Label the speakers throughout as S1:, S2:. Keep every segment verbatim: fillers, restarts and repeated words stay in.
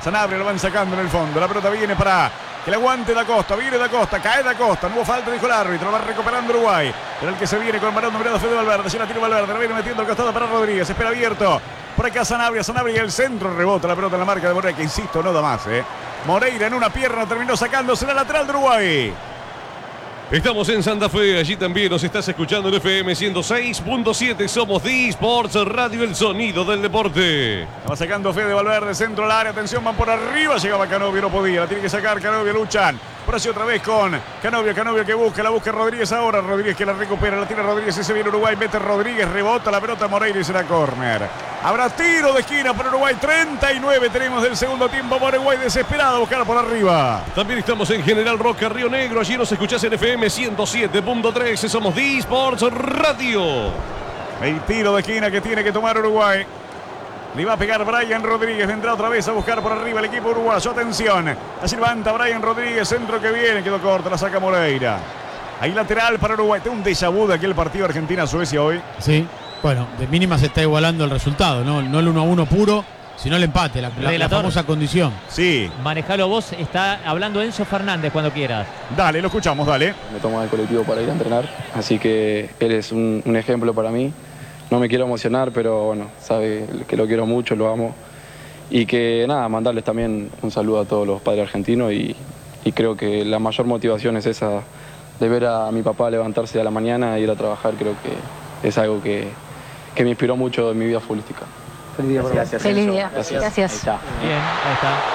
S1: Sanabria lo van sacando en el fondo. La pelota viene para que le aguante Da Costa. Viene Da Costa, cae Da Costa. No hubo falta, dijo el árbitro. Lo va recuperando Uruguay. Pero el que se viene con el balón numerado Fede Valverde. Si la tira Valverde, la viene metiendo al costado para Rodríguez. Espera abierto. Por acá Sanabria. Sanabria y el centro. Rebota la pelota en la marca de Moreira, que insisto, no da más, ¿eh? Moreira en una pierna terminó sacándose la lateral de Uruguay.
S2: Estamos en Santa Fe, allí también nos estás escuchando en F M ciento seis punto siete. Somos D Sports Radio, el sonido del deporte.
S1: Va sacando Fede Valverde, centro al área, atención, van por arriba, llegaba Canovio, no podía, la tiene que sacar Canovio, luchan. Por así otra vez con Canovio, Canovio que busca, la busca Rodríguez ahora, Rodríguez que la recupera, la tiene Rodríguez, ese viene Uruguay, mete Rodríguez, rebota la pelota Moreira y será córner. Habrá tiro de esquina para Uruguay, treinta y nueve tenemos del segundo tiempo, Uruguay desesperado, buscar por arriba.
S2: También estamos en General Roca, Río Negro, allí nos escuchás en F M ciento siete punto tres, somos D Sports Radio.
S1: El tiro de esquina que tiene que tomar Uruguay. Le va a pegar Brian Rodríguez, vendrá otra vez a buscar por arriba el equipo uruguayo. Atención, así levanta Brian Rodríguez, centro que viene, quedó corto, la saca Moreira. Ahí lateral para Uruguay. Tengo un déjà vu de aquel partido Argentina-Suecia hoy.
S3: Sí, bueno, de mínima se está igualando el resultado, no, no el uno a uno puro, sino el empate, la, la, la famosa condición.
S1: Sí.
S4: Manejalo vos, está hablando Enzo Fernández cuando quieras.
S1: Dale, lo escuchamos, dale.
S5: Me toma el colectivo para ir a entrenar, así que él es un, un ejemplo para mí. No me quiero emocionar, pero bueno, sabe que lo quiero mucho, lo amo. Y que nada, mandarles también un saludo a todos los padres argentinos y, y creo que la mayor motivación es esa de ver a mi papá levantarse a la mañana e ir a trabajar. Creo que es algo que, que me inspiró mucho en mi vida futbolística.
S6: Feliz día. Gracias.
S7: Feliz día.
S5: Gracias.
S7: Gracias.
S4: Bien, ahí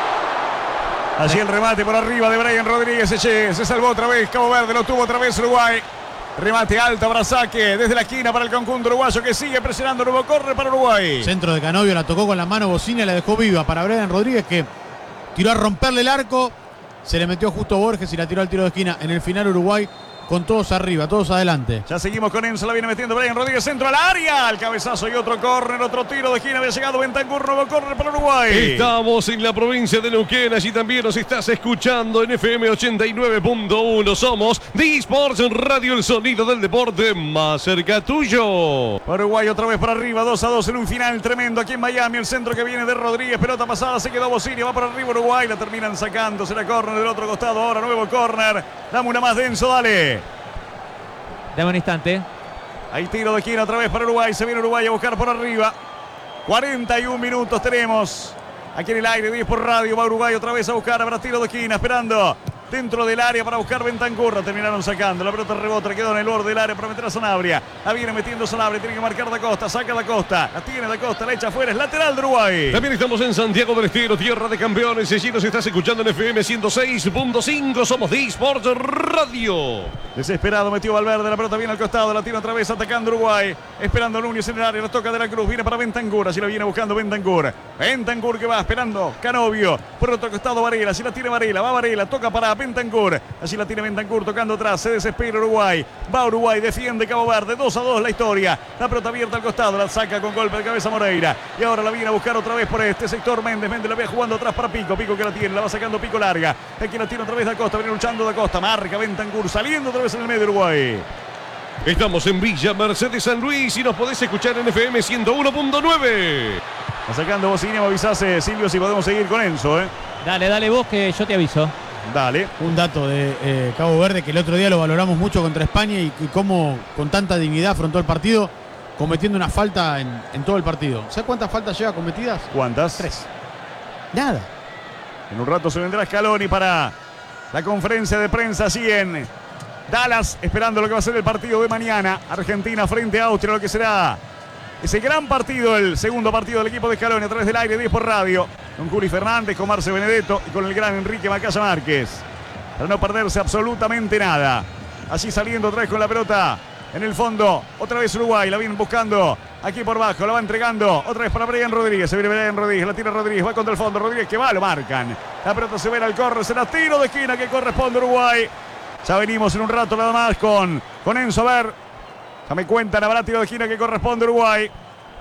S4: está.
S1: Allí el remate por arriba de Brian Rodríguez. Se, se salvó otra vez Cabo Verde, lo tuvo otra vez Uruguay. Remate alto para saque desde la esquina para el conjunto uruguayo que sigue presionando. Nuevo corre para Uruguay.
S3: Centro de Canovio, la tocó con la mano Bocina y la dejó viva para Brian Rodríguez, que tiró a romperle el arco. Se le metió justo Borges y la tiró al tiro de esquina. En el final Uruguay con todos arriba, todos adelante.
S1: Ya seguimos con Enzo, la viene metiendo Brian Rodríguez, centro al área, al cabezazo y otro córner, otro tiro de esquina, había llegado Bentancur, nuevo córner para Uruguay.
S2: Estamos en la provincia de Neuquén, allí también nos estás escuchando en F M ochenta y nueve punto uno, somos D Sports Radio, el sonido del deporte más cerca tuyo.
S1: Uruguay otra vez para arriba, dos a dos en un final tremendo aquí en Miami, el centro que viene de Rodríguez, pelota pasada, se quedó Bocini, va para arriba Uruguay, la terminan sacando, será córner del otro costado, ahora nuevo córner, dame una más de Enzo, dale.
S4: Dame un instante.
S1: Hay tiro de esquina otra vez para Uruguay. Se viene Uruguay a buscar por arriba. cuarenta y un minutos tenemos. Aquí en el aire, diez por radio. Va Uruguay otra vez a buscar. Habrá tiro de esquina esperando dentro del área para buscar Bentancur. Terminaron sacando. La pelota rebota. Quedó en el borde del área para meter a Sanabria. La viene metiendo Sanabria. Tiene que marcar Da Costa. Saca Da Costa. La tiene Da Costa. La echa afuera. Es lateral de Uruguay.
S2: También estamos en Santiago del Estero, tierra de campeones. Allí nos estás escuchando en F M ciento seis punto cinco. Somos D Sports Radio.
S1: Desesperado metió Valverde. La pelota viene al costado. La tiene otra vez atacando Uruguay. Esperando a Núñez en el área. La toca de la Cruz. Viene para Bentancur. Así la viene buscando Bentancur. Bentancur que va esperando Canovio. Por otro costado Varela. Así la tiene Varela. Va Varela. Toca para Bentancur. Así la tiene Bentancur tocando atrás. Se desespera Uruguay. Va Uruguay. Defiende Cabo Verde. dos a dos la historia. La pelota abierta al costado. La saca con golpe de cabeza Moreira. Y ahora la viene a buscar otra vez por este sector Méndez. Méndez la ve jugando atrás para Pico. Pico que la tiene. La va sacando Pico larga. Aquí la tiene otra vez Da Costa. Viene luchando Da Costa. Marca Bentancur. Saliendo otra vez en el medio de Uruguay.
S2: Estamos en Villa Mercedes San Luis y nos podés escuchar en F M ciento uno punto nueve.
S1: Va sacando Bocini. Me avisase, Silvio, si podemos seguir con Enzo, ¿eh?
S4: Dale, dale vos que yo te aviso.
S1: Dale.
S3: Un dato de eh, Cabo Verde que el otro día lo valoramos mucho contra España y, y cómo con tanta dignidad afrontó el partido, cometiendo una falta en, en todo el partido. ¿Sabes cuántas faltas lleva cometidas?
S1: ¿Cuántas?
S3: Tres. Nada.
S1: En un rato se vendrá Scaloni para la conferencia de prensa así en Dallas, esperando lo que va a ser el partido de mañana. Argentina frente a Austria, lo que será ese gran partido, el segundo partido del equipo de Scaloni a través del aire, diez por radio, con Juli Fernández, con Marce Benedetto y con el gran Enrique Macaya Márquez. Para no perderse absolutamente nada. Así saliendo otra vez con la pelota en el fondo. Otra vez Uruguay, la vienen buscando aquí por bajo, la va entregando otra vez para Brian Rodríguez. Se viene Brian Rodríguez, la tira Rodríguez, va contra el fondo. Rodríguez que va, lo marcan. La pelota se ve al corre, será tiro de esquina que corresponde a Uruguay. Ya venimos en un rato nada más con, con Enzo. A ver, ya me cuentan, habrá tiro de esquina que corresponde a Uruguay.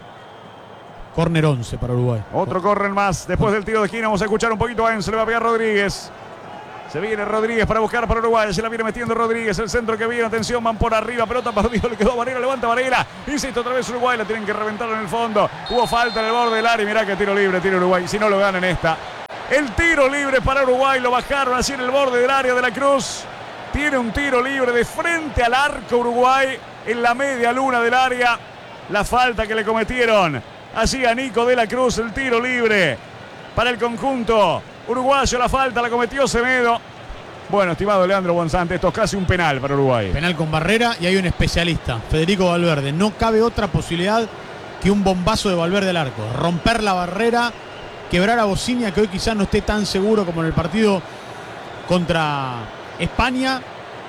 S3: Córner once para Uruguay.
S1: Otro córner más. Después del tiro de esquina vamos a escuchar un poquito a Enzo. Le va a pegar Rodríguez. Se viene Rodríguez para buscar para Uruguay. Se la viene metiendo Rodríguez. El centro que viene. Atención, van por arriba. Pelota perdido. Le quedó a Varela. Levanta Varela. Insisto, otra vez Uruguay. La tienen que reventar en el fondo. Hubo falta en el borde del área. Mirá que tiro libre. Tiro Uruguay. Si no lo ganan esta. El tiro libre para Uruguay. Lo bajaron así en el borde del área de la Cruz. Tiene un tiro libre de frente al arco Uruguay. En la media luna del área. La falta que le cometieron así a Nico de la Cruz. El tiro libre para el conjunto uruguayo. La falta la cometió Semedo. Bueno, estimado Leandro Bonzante, esto es casi un penal para Uruguay.
S3: Penal con barrera y hay un especialista, Federico Valverde. No cabe otra posibilidad que un bombazo de Valverde al arco. Romper la barrera, quebrar a Bocinia, que hoy quizás no esté tan seguro como en el partido contra España,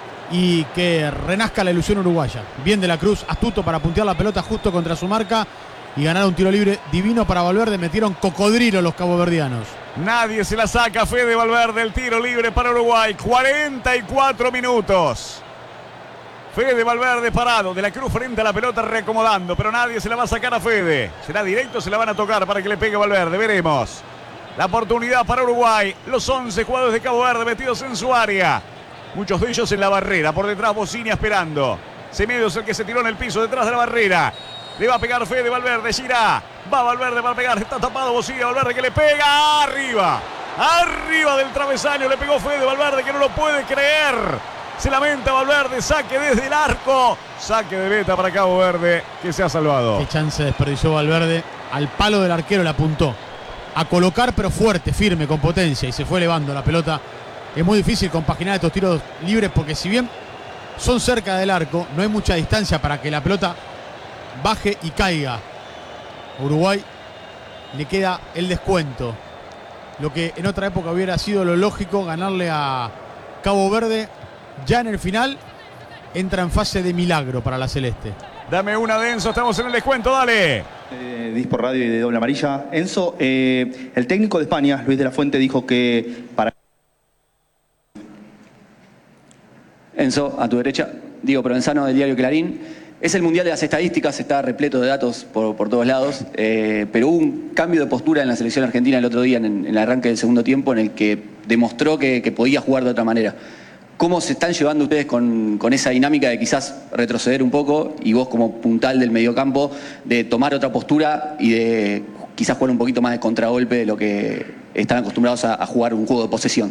S3: y que renazca la ilusión uruguaya. Bien de la Cruz, astuto para puntear la pelota justo contra su marca y ganar un tiro libre divino para Valverde. Metieron cocodrilo los caboverdianos.
S1: Nadie se la saca. Fede Valverde, el tiro libre para Uruguay. cuarenta y cuatro minutos. Fede Valverde parado. De la Cruz frente a la pelota reacomodando. Pero nadie se la va a sacar a Fede. Será directo, se la van a tocar para que le pegue Valverde. Veremos. La oportunidad para Uruguay. Los once jugadores de Cabo Verde metidos en su área. Muchos de ellos en la barrera. Por detrás Bocinia esperando. Semedo es el que se tiró en el piso detrás de la barrera. Le va a pegar Fede Valverde, gira. Va Valverde para pegar, está tapado Bocinia. Valverde que le pega arriba. Arriba del travesaño le pegó Fede Valverde, que no lo puede creer. Se lamenta Valverde, saque desde el arco. Saque de beta para Cabo Verde, que se ha salvado.
S3: Qué chance desperdició Valverde. Al palo del arquero le apuntó. A colocar, pero fuerte, firme, con potencia. Y se fue elevando la pelota. Es muy difícil compaginar estos tiros libres porque si bien son cerca del arco, no hay mucha distancia para que la pelota baje y caiga. A Uruguay le queda el descuento. Lo que en otra época hubiera sido lo lógico, ganarle a Cabo Verde. Ya en el final entra en fase de milagro para la celeste.
S1: Dame una de Enzo, estamos en el descuento, dale.
S6: Eh, Dispor Radio y de Doble Amarilla. Enzo, eh, el técnico de España, Luis de la Fuente, dijo que para...
S7: Enzo, a tu derecha, Diego Provenzano del diario Clarín. Es el mundial de las estadísticas, está repleto de datos por, por todos lados, eh, pero hubo un cambio de postura en la selección argentina el otro día, en, en el arranque del segundo tiempo, en el que demostró que, que podía jugar de otra manera. ¿Cómo se están llevando ustedes con, con esa dinámica de quizás retroceder un poco y vos como puntal del mediocampo, de tomar otra postura y de quizás jugar un poquito más de contragolpe de lo que están acostumbrados a, a jugar un juego de posesión?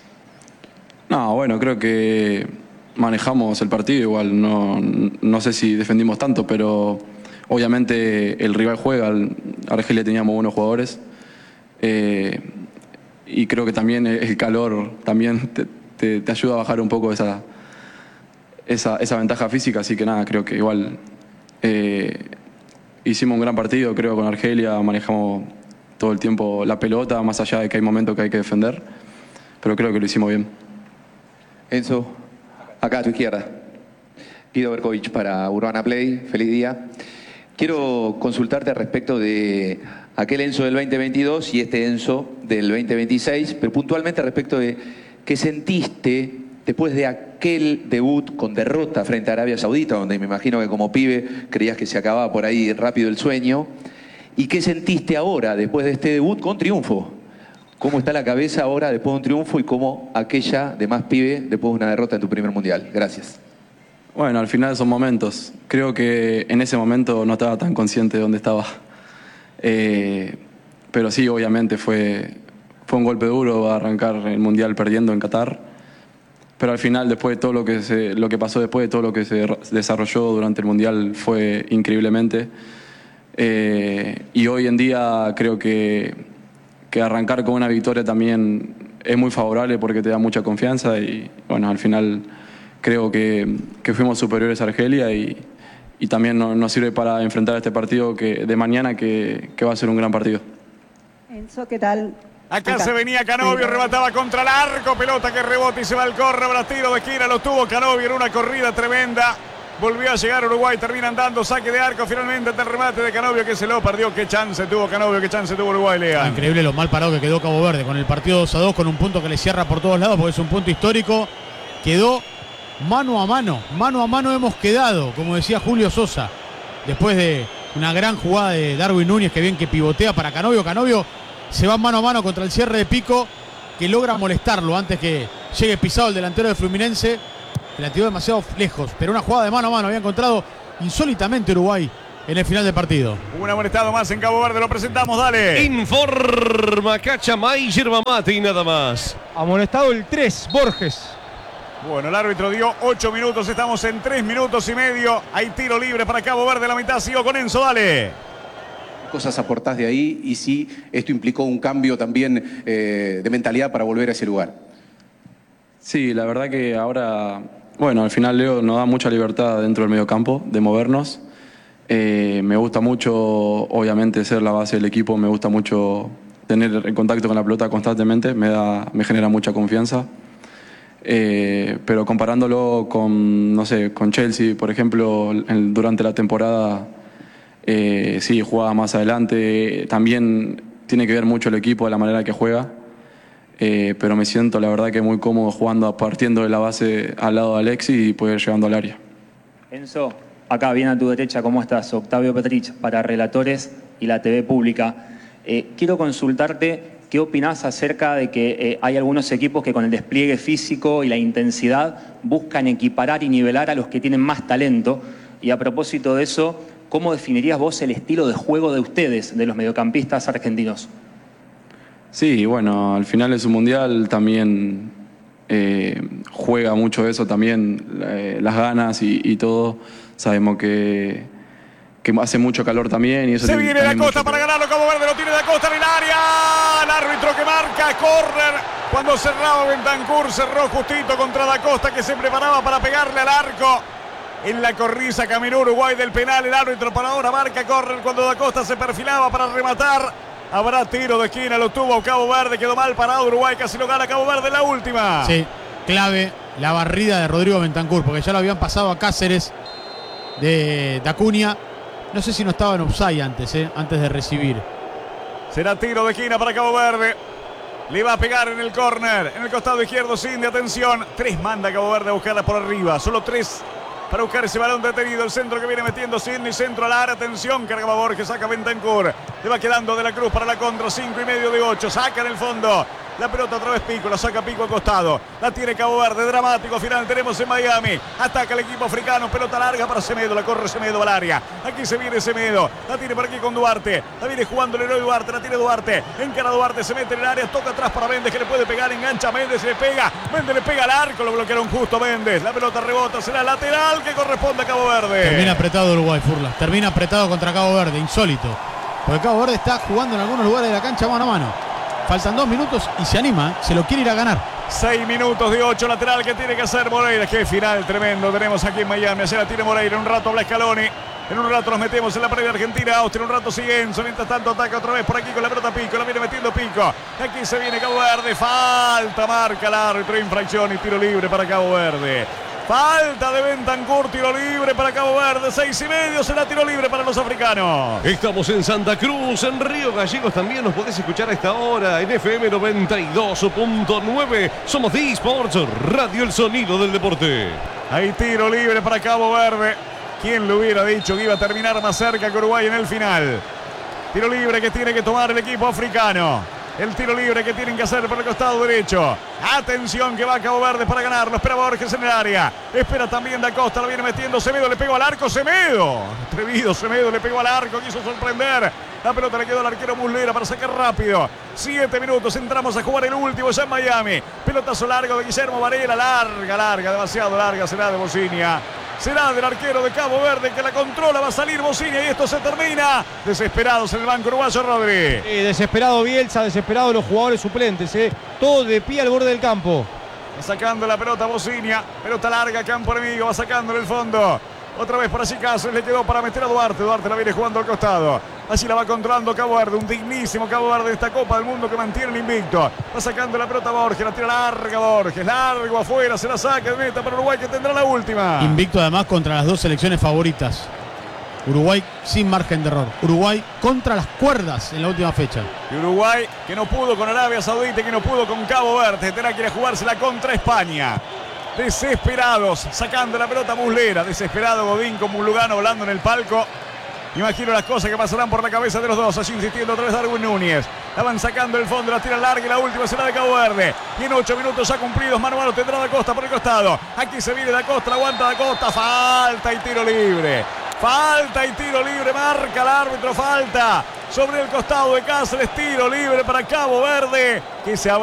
S5: No, bueno, creo que manejamos el partido, igual no, no sé si defendimos tanto, pero obviamente el rival juega, Argelia teníamos buenos jugadores, eh, y creo que también el calor también te, te, te ayuda a bajar un poco esa, esa, esa ventaja física, así que nada, creo que igual eh, hicimos un gran partido, creo, con Argelia, manejamos todo el tiempo la pelota, más allá de que hay momentos que hay que defender, pero creo que lo hicimos bien.
S8: Enzo, acá a tu izquierda. Guido Berkovich para Urbana Play. Feliz día. Quiero consultarte al respecto de aquel Enzo del veinte veintidós y este Enzo del veinte veintiséis, pero puntualmente respecto de qué sentiste después de aquel debut con derrota frente a Arabia Saudita, donde me imagino que como pibe creías que se acababa por ahí rápido el sueño, y qué sentiste ahora después de este debut con triunfo. ¿Cómo está la cabeza ahora después de un triunfo y cómo aquella de más pibe después de una derrota en tu primer mundial? Gracias.
S5: Bueno, al final son momentos. Creo que en ese momento no estaba tan consciente de dónde estaba. Eh, pero sí, obviamente fue, fue un golpe duro arrancar el mundial perdiendo en Qatar. Pero al final, después de todo lo que, se, lo que pasó después de todo lo que se desarrolló durante el mundial, fue increíblemente. Eh, y hoy en día creo que... que arrancar con una victoria también es muy favorable porque te da mucha confianza y bueno, al final creo que, que fuimos superiores a Argelia y, y también nos, nos sirve para enfrentar este partido que, de mañana que, que va a ser un gran partido.
S9: Enzo, ¿qué tal?
S1: Acá se venía Canovio, remataba contra el arco, pelota que rebota y se va al córner, ahora tiro de esquina, lo tuvo Canovio en una corrida tremenda. Volvió a llegar Uruguay, termina andando, saque de arco finalmente ante el remate de Canovio que se lo perdió. Qué chance tuvo Canovio, qué chance tuvo Uruguay, Lea.
S3: Increíble lo mal parado que quedó Cabo Verde con el partido dos a dos, con un punto que le cierra por todos lados porque es un punto histórico. Quedó mano a mano, mano a mano hemos quedado, como decía Julio Sosa, después de una gran jugada de Darwin Núñez, que bien que pivotea para Canovio. Canovio se va mano a mano contra el cierre de Pico, que logra molestarlo antes que llegue pisado el delantero de Fluminense. Que la tiró demasiado lejos, pero una jugada de mano a mano había encontrado insólitamente Uruguay en el final del partido.
S1: Un amonestado más en Cabo Verde, lo presentamos, dale.
S2: Informa Cachamay, yerba mate y nada más.
S10: Amonestado el tres, Borges.
S1: Bueno, el árbitro dio ocho minutos, estamos en tres minutos y medio. Hay tiro libre para Cabo Verde, la mitad. Sigo con Enzo, dale.
S11: Cosas aportás de ahí y si esto implicó un cambio también eh, de mentalidad para volver a ese lugar.
S5: Sí, la verdad que ahora, bueno, al final Leo nos da mucha libertad dentro del mediocampo de movernos. Eh, me gusta mucho, obviamente, ser la base del equipo, me gusta mucho tener el contacto con la pelota constantemente, me, da, me genera mucha confianza. Eh, pero comparándolo con, no sé, con Chelsea, por ejemplo, en, durante la temporada, eh, sí, jugaba más adelante. También tiene que ver mucho el equipo, la manera que juega. Eh, pero me siento, la verdad, que muy cómodo jugando, partiendo de la base al lado de Alexis y poder llegando al área.
S12: Enzo, acá viene a tu derecha, ¿cómo estás? Octavio Petrich, para Relatores y la T V Pública. Eh, quiero consultarte qué opinás acerca de que eh, hay algunos equipos que con el despliegue físico y la intensidad buscan equiparar y nivelar a los que tienen más talento. Y a propósito de eso, ¿cómo definirías vos el estilo de juego de ustedes, de los mediocampistas argentinos?
S5: Sí, bueno, al final es un mundial, también eh, juega mucho eso, también eh, las ganas y, y todo. Sabemos que, que hace mucho calor también. Y eso
S1: Se viene Da Costa para ganarlo, Cabo Verde lo tiene Da Costa en el área. El árbitro que marca, córner. Cuando cerraba Bentancur, cerró justito contra Da Costa, que se preparaba para pegarle al arco. En la cornisa caminó Uruguay del penal, el árbitro para ahora marca, córner cuando Da Costa se perfilaba para rematar. Habrá tiro de esquina, lo tuvo Cabo Verde, quedó mal parado Uruguay, casi lo gana Cabo Verde en la última.
S3: Sí, clave la barrida de Rodrigo Bentancur, porque ya lo habían pasado a Cáceres de Acuña. No sé si no estaba en offside antes, eh, antes de recibir.
S1: Será tiro de esquina para Cabo Verde. Le va a pegar en el córner, en el costado izquierdo, sin de atención. Tres manda Cabo Verde a buscarla por arriba, solo tres para buscar ese balón detenido. El centro que viene metiendo Sidney, centro al área. Atención, cargaba Borges, saca Bentancur. Le va quedando de la Cruz para la contra. Cinco y medio de ocho. Saca en el fondo. La pelota otra vez Pico, la saca Pico al costado. La tiene Cabo Verde, dramático final tenemos en Miami. Ataca el equipo africano, pelota larga para Semedo, la corre Semedo al área. Aquí se viene Semedo, la tiene por aquí con Duarte. La viene jugando el héroe Duarte, la tiene Duarte. Encara Duarte, se mete en el área, toca atrás para Méndez que le puede pegar, engancha a Méndez, le pega. Méndez le pega al arco, lo bloquearon justo Méndez. La pelota rebota, será lateral que corresponde a Cabo Verde.
S3: Termina apretado Uruguay, Furlas. Termina apretado contra Cabo Verde, insólito. Porque Cabo Verde está jugando en algunos lugares de la cancha mano a mano. Faltan dos minutos y se anima, se lo quiere ir a ganar.
S1: Seis minutos de ocho, lateral que tiene que hacer Moreira. Qué final tremendo tenemos aquí en Miami. Ayer la tiene Moreira, en un rato habla Scaloni. En un rato nos metemos en la previa Argentina, Austria. En un rato sigue Enzo. Mientras tanto ataca otra vez por aquí con la pelota Pico. La viene metiendo Pico. Aquí se viene Cabo Verde. Falta, marca el árbitro. Infracción y tiro libre para Cabo Verde. Falta de Bentancur, tiro libre para Cabo Verde. Seis y medio será tiro libre para los africanos.
S2: Estamos en Santa Cruz, en Río Gallegos. También nos podés escuchar a esta hora en F M noventa y dos punto nueve. Somos D Sports, Radio El Sonido del Deporte.
S1: Hay tiro libre para Cabo Verde. ¿Quién le hubiera dicho que iba a terminar más cerca que Uruguay en el final? Tiro libre que tiene que tomar el equipo africano. El tiro libre que tienen que hacer por el costado derecho. Atención que va Cabo Verde para ganarlo. Espera Borges en el área. Espera también Da Costa. Lo viene metiendo Semedo. Le pegó al arco Semedo. Atrevido Semedo. Le pegó al arco. Quiso sorprender. La pelota le quedó al arquero Muslera para sacar rápido. Siete minutos. Entramos a jugar el último ya en Miami. Pelotazo largo de Guillermo Varela. Larga, larga. Demasiado larga. Será de Bocinia. Será del arquero de Cabo Verde que la controla. Va a salir Bocinia y esto se termina. Desesperados en el banco uruguayo, Rodri.
S10: Eh, desesperado Bielsa, desesperado los jugadores suplentes. Eh. Todo de pie al borde del campo.
S1: Va sacando la pelota Bocinia. Pelota larga, campo enemigo. Va sacando en el fondo. Otra vez por allí Cáceres. Le quedó para meter a Duarte. Duarte la viene jugando al costado. Así la va controlando Cabo Verde. Un dignísimo Cabo Verde de esta Copa del Mundo que mantiene el invicto. Va sacando la pelota Borges. La tira larga Borges. Largo afuera. Se la saca de meta para Uruguay que tendrá la última.
S3: Invicto además contra las dos selecciones favoritas. Uruguay sin margen de error. Uruguay contra las cuerdas en la última fecha.
S1: Y Uruguay que no pudo con Arabia Saudita y que no pudo con Cabo Verde. Tendrá que ir a jugársela contra España. Desesperados, sacando la pelota Muslera. Desesperado Godín con Lugano volando en el palco. Imagino las cosas que pasarán por la cabeza de los dos. Allí insistiendo otra vez Darwin Núñez. La van sacando el fondo, la tira larga y la última será de Cabo Verde. Y en ocho minutos ya cumplidos, mano a mano tendrá Da Costa por el costado. Aquí se viene Da Costa, la aguanta Da Costa. Falta y tiro libre. Falta y tiro libre, marca el árbitro, falta sobre el costado de Cáceres, tiro libre para Cabo Verde, que se